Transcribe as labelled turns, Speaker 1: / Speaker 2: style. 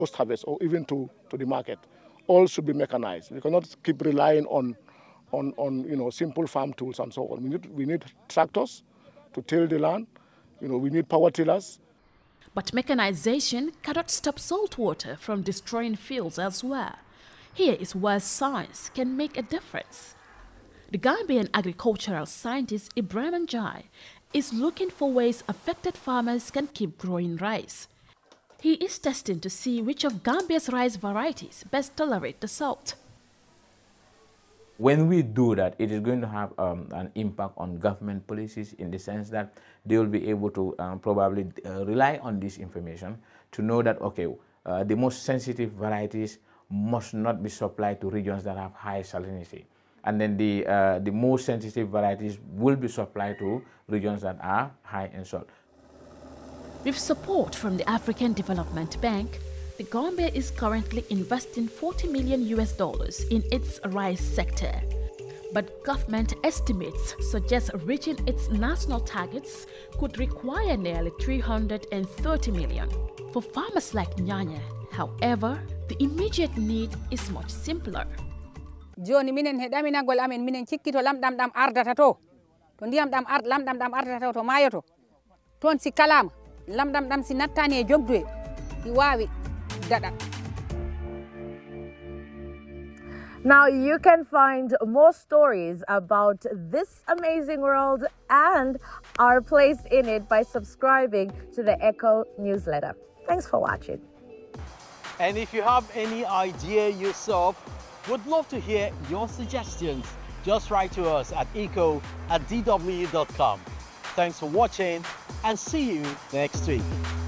Speaker 1: post-harvest or even to the market. All should be mechanized. We cannot keep relying on simple farm tools and so on. We need tractors to till the land. We need power tillers.
Speaker 2: But mechanization cannot stop saltwater from destroying fields elsewhere. Here is where science can make a difference. The Gambian agricultural scientist Ibrahim Njai is looking for ways affected farmers can keep growing rice. He is testing to see which of Gambia's rice varieties best tolerate the salt.
Speaker 3: When we do that, it is going to have an impact on government policies in the sense that they will be able to probably rely on this information to know that, okay, the most sensitive varieties must not be supplied to regions that have high salinity. And then the most sensitive varieties will be supplied to regions that are high in salt.
Speaker 2: With support from the African Development Bank, the Gambia is currently investing $40 million in its rice sector. But government estimates suggest reaching its national targets could require nearly $330 million. For farmers like Nyanya, however, the immediate need is much simpler.
Speaker 4: Joni minen heɗaminagol amen minen cikkito lamɗam ɗam ardata to ndiyam ɗam lamɗam ɗam ardata to mayoto toon si kalama lamɗam ɗam si nattani e jogdu ɗi wawi daɗat.
Speaker 5: Now you can find more stories about this amazing world and our place in it by subscribing to the Echo newsletter. Thanks for watching.
Speaker 6: And if you have any idea yourself, would love to hear your suggestions. Just write to us at echo@dw.com. Thanks for watching and see you next week.